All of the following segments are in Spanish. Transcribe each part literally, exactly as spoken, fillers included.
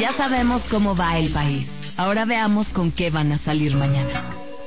Ya sabemos cómo va el país. Ahora veamos con qué van a salir mañana.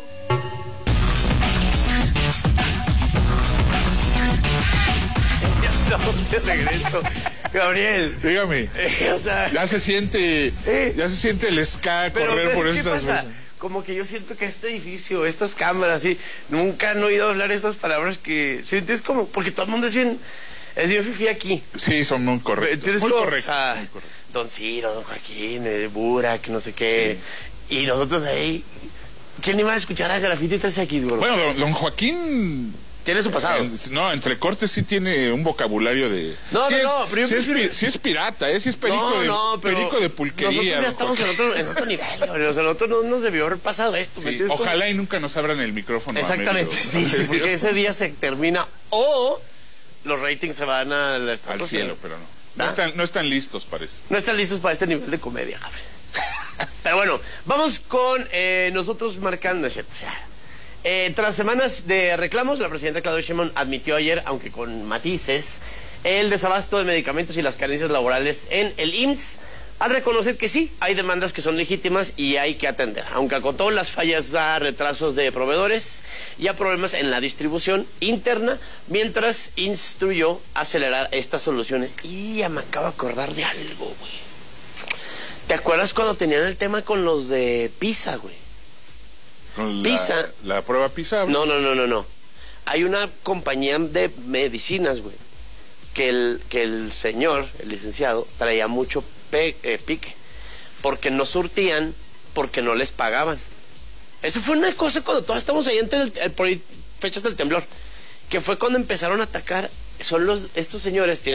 Ya estamos de regreso. Gabriel. Dígame. Eh, o sea, ya se siente, eh, ya se siente el ska pero, correr pero, por ¿qué estas. pasa? Como que yo siento que este edificio, estas cámaras, sí, nunca han oído hablar estas palabras que sientes como, porque todo el mundo es bien, es bien fifí aquí. Sí, son muy correctos. Muy como, correctos. O sea, muy correctos. Don Ciro, Don Joaquín, eh, Burak, no sé qué. Sí. Y nosotros ahí, ¿quién iba a escuchar a Graffiti tres equis, güey? Bueno, don, don Joaquín... Tiene su pasado. En, no, entre cortes sí tiene un vocabulario de... No, sí no, es, no, pero yo sí, prefiero... es, pi, sí es pirata, ¿eh? Sí es perico, no, de, no, pero perico de pulquería. Nosotros ya estamos en otro, en otro nivel, güey. O sea, nosotros no nos debió haber pasado esto. Sí, ojalá y nunca nos abran el micrófono. Exactamente, sí, sí, porque ese día se termina o los ratings se van a la al cielo, pero no. No ¿Ah? están, no están listos, parece. No están listos para este nivel de comedia, Gabriel. Pero bueno, vamos con eh, nosotros marcando... Eh, tras semanas de reclamos, la presidenta Claudia Sheinbaum admitió ayer, aunque con matices, el desabasto de medicamentos y las carencias laborales en el I M S S, al reconocer que sí, hay demandas que son legítimas y hay que atender, aunque acotó las fallas a retrasos de proveedores y a problemas en la distribución interna, mientras instruyó acelerar estas soluciones. Y ya me acabo de acordar de algo, güey. ¿Te acuerdas cuando tenían el tema con los de PISA, güey? Con PISA. La, la prueba PISA. No, no, no, no, no. Hay una compañía de medicinas, güey, que el, que el señor, el licenciado, traía mucho pe, eh, pique, porque no surtían, porque no les pagaban. Eso fue una cosa cuando todos estamos ahí entre el, el, por ahí, fechas del temblor, que fue cuando empezaron a atacar, son los, estos señores, tienen